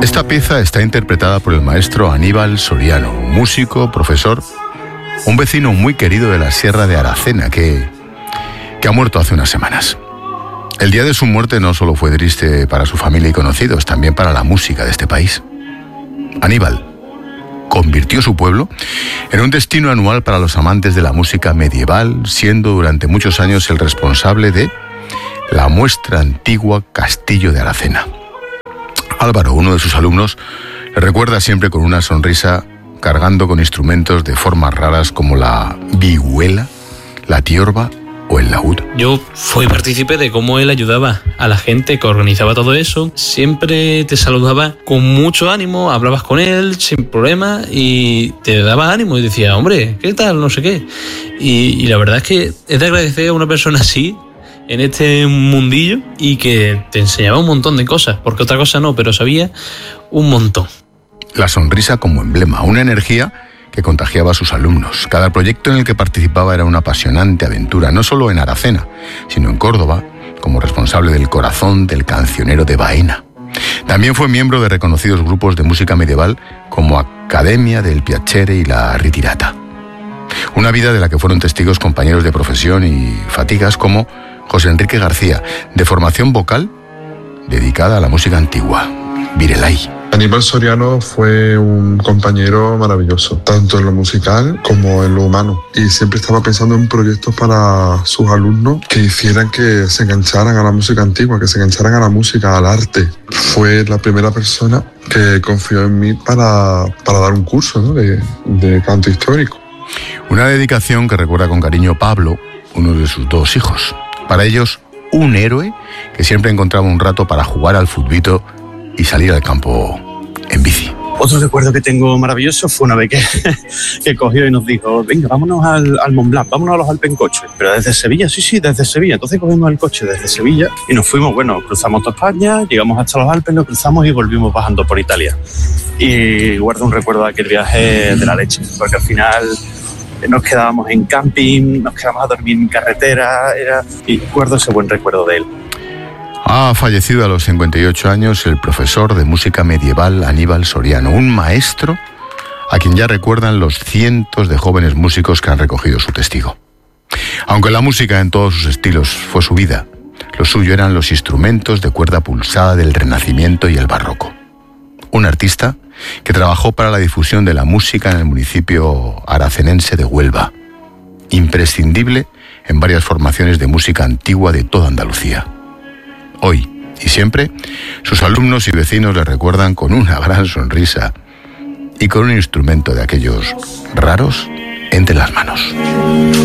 Esta pieza está interpretada por el maestro Aníbal Soriano, músico, profesor, un vecino muy querido de la Sierra de Aracena que ha muerto hace unas semanas. El día de su muerte no solo fue triste para su familia y conocidos, también para la música de este país. Aníbal convirtió su pueblo en un destino anual para los amantes de la música medieval, siendo durante muchos años el responsable de la muestra antigua Castillo de Aracena. Álvaro, uno de sus alumnos, le recuerda siempre con una sonrisa, cargando con instrumentos de formas raras como la vihuela, la tiorba o el laúd. Yo fui partícipe de cómo él ayudaba a la gente que organizaba todo eso. Siempre te saludaba con mucho ánimo, hablabas con él sin problema y te daba ánimo y decía, hombre, ¿qué tal? No sé qué. Y la verdad es que es de agradecer a una persona así en este mundillo y que te enseñaba un montón de cosas, porque otra cosa no, pero sabía un montón. La sonrisa como emblema, una energía que contagiaba a sus alumnos. Cada proyecto en el que participaba era una apasionante aventura, no solo en Aracena, sino en Córdoba, como responsable del corazón del cancionero de Baena. También fue miembro de reconocidos grupos de música medieval como Academia del Piacere y la Ritirata. Una vida de la que fueron testigos compañeros de profesión y fatigas como José Enrique García, de formación vocal dedicada a la música antigua, Virelai. Aníbal Soriano fue un compañero maravilloso, tanto en lo musical como en lo humano. Y siempre estaba pensando en proyectos para sus alumnos que hicieran que se engancharan a la música antigua, que se engancharan a la música, al arte. Fue la primera persona que confió en mí para dar un curso, ¿no?, de canto histórico. Una dedicación que recuerda con cariño Pablo, uno de sus dos hijos. Para ellos, un héroe que siempre encontraba un rato para jugar al futbito y salir al campo en bici. Otro recuerdo que tengo maravilloso fue una vez que cogió y nos dijo, venga, vámonos al Mont Blanc, vámonos a los Alpes en coche. Pero desde Sevilla, sí, desde Sevilla. Entonces cogimos el coche desde Sevilla y nos fuimos, cruzamos toda España, llegamos hasta los Alpes, lo cruzamos y volvimos bajando por Italia. Y guardo un recuerdo de aquel viaje de la leche, porque al final nos quedábamos en camping, nos quedábamos a dormir en carretera, y guardo ese buen recuerdo de él. Ha fallecido a los 58 años el profesor de música medieval Aníbal Soriano, un maestro a quien ya recuerdan los cientos de jóvenes músicos que han recogido su testigo. Aunque la música en todos sus estilos fue su vida, lo suyo eran los instrumentos de cuerda pulsada del Renacimiento y el Barroco. Un artista que trabajó para la difusión de la música en el municipio aracenense de Huelva, imprescindible en varias formaciones de música antigua de toda Andalucía. Hoy y siempre, sus alumnos y vecinos le recuerdan con una gran sonrisa y con un instrumento de aquellos raros entre las manos.